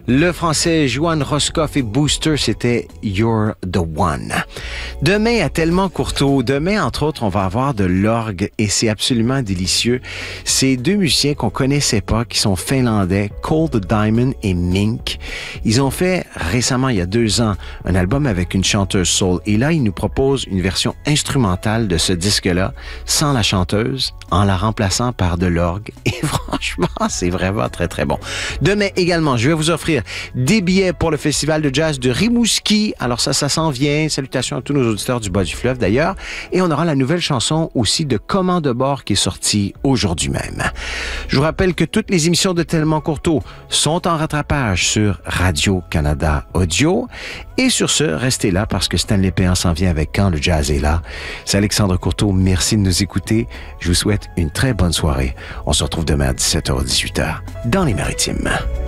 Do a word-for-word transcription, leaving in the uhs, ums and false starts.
Le français Johan Roscoff et Booster, c'était You're the One. Demain, à Tellement Courteau, demain, entre autres, on va avoir de l'orgue et c'est absolument délicieux. C'est deux musiciens qu'on connaissait pas, qui sont finlandais, Cold Diamond et Mink. Ils ont fait récemment, il y a deux ans, un album avec une chanteuse soul. Et là, ils nous proposent une version instrumentale de ce disque-là, sans la chanteuse, en la remplaçant par de l'orgue. Et franchement, c'est vraiment très, très bon. Demain également, je vais vous offrir des billets pour le Festival de jazz de Rimouski. Alors ça, ça s'en vient. Salutations à tous nos auditeurs du bas du fleuve d'ailleurs. Et on aura la nouvelle chanson aussi de Comment de bord qui est sortie aujourd'hui même. Je vous rappelle que toutes les émissions de Tellement Courteau sont en rattrapage sur Radio-Canada Audio. Et sur ce, restez là parce que Stanley Péan s'en vient avec Quand le jazz est là. C'est Alexandre Courteau. Merci de nous écouter. Je vous souhaite une très bonne soirée. On se retrouve demain à dix-sept heures dix-huit heures dans les Maritimes.